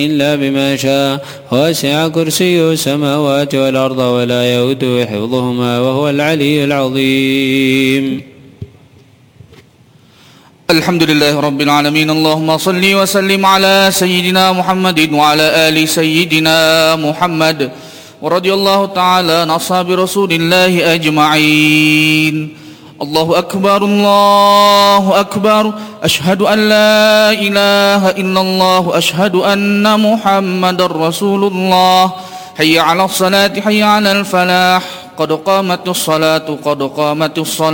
إلا بما شاء وسع كرسيه السماوات والأرض ولا يؤوده حفظهما وهو العلي العظيم. الحمد لله رب العالمين. اللهم صل وسلم على سيدنا محمد وعلى آل سيدنا محمد، ورضي الله تعالى عن أصحاب رسول الله أجمعين. الله أكبر الله أكبر، أشهد أن لا إله إلا الله، أشهد أن محمد رسول الله. حي على الصلاة حي على الفلاح، قد قامت الصلاة قد قامت الصلاة.